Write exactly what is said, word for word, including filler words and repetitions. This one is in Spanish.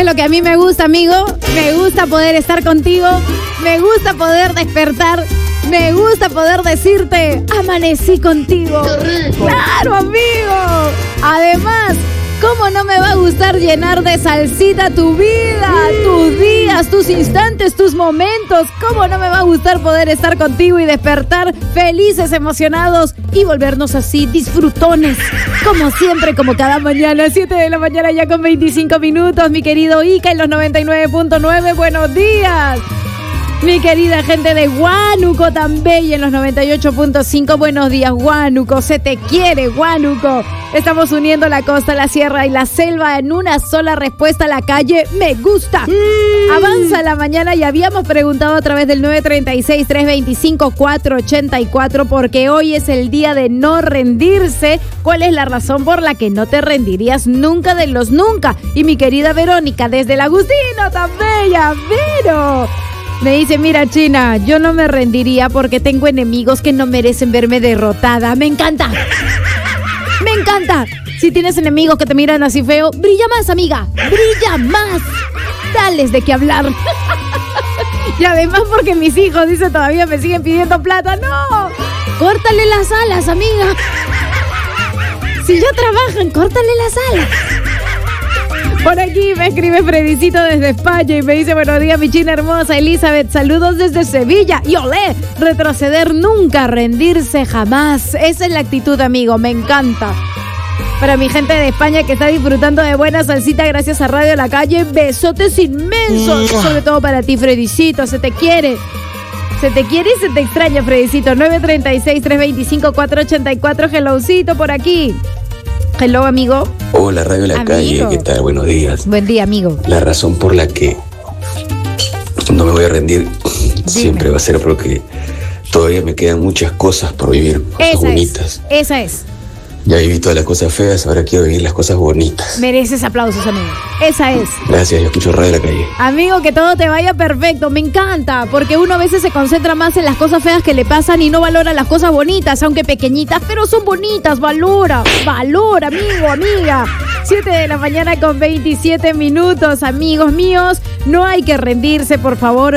¿Sabes lo que a mí me gusta, amigo? Me gusta poder estar contigo. Me gusta poder despertar. Me gusta poder decirte, amanecí contigo. ¡Qué rico! ¡Claro, amigo! Además, ¿cómo no me va a gustar llenar de salsita tu vida, tus días, tus instantes, tus momentos? ¿Cómo no me va a gustar poder estar contigo y despertar felices, emocionados y volvernos así disfrutones? Como siempre, como cada mañana, siete de la mañana ya con veinticinco minutos, mi querido Ica en los noventa y nueve punto nueve. Buenos días. Mi querida gente de Huánuco también y en los noventa y ocho punto cinco. Buenos días, Huánuco. Se te quiere, Huánuco. Estamos uniendo la costa, la sierra y la selva en una sola respuesta a la calle. Me gusta. Mm. Avanza la mañana y habíamos preguntado a través del nueve tres seis, tres dos cinco, cuatro ocho cuatro porque hoy es el día de no rendirse. ¿Cuál es la razón por la que no te rendirías nunca de los nunca? Y mi querida Verónica desde el Agustino, tan bella, Vero. Me dice, mira, China, yo no me rendiría porque tengo enemigos que no merecen verme derrotada. ¡Me encanta! ¡Me encanta! Si tienes enemigos que te miran así feo, brilla más, amiga. ¡Brilla más! Dales de qué hablar. Y además porque mis hijos, dice, todavía me siguen pidiendo plata. ¡No! Córtale las alas, amiga. Si ya trabajan, córtale las alas. Por aquí me escribe Fredicito desde España y me dice, buenos días, mi China hermosa. Elizabeth, saludos desde Sevilla. Y olé, retroceder nunca, rendirse jamás. Esa es la actitud, amigo, me encanta. Para mi gente de España que está disfrutando de buena salsita gracias a Radio La Calle, besotes inmensos. Sobre todo para ti, Fredicito, se te quiere. Se te quiere y se te extraña, Fredicito. nueve tres seis, tres dos cinco, cuatro ocho cuatro, hellocito por aquí. Hello, amigo. Hola, Radio La Amigo. Calle, ¿qué tal? Buenos días. Buen día, amigo. La razón por la que no me voy a rendir siempre va a ser porque todavía me quedan muchas cosas por vivir, cosas Esa bonitas. es, esa es. Ya viví todas las cosas feas, ahora quiero vivir las cosas bonitas. Mereces aplausos, amigo. Esa es. Gracias, yo escucho Radio La Calle. Amigo, que todo te vaya perfecto. Me encanta, porque uno a veces se concentra más en las cosas feas que le pasan y no valora las cosas bonitas, aunque pequeñitas, pero son bonitas. Valora, valora, amigo, amiga. siete de la mañana con veintisiete minutos, amigos míos. No hay que rendirse, por favor.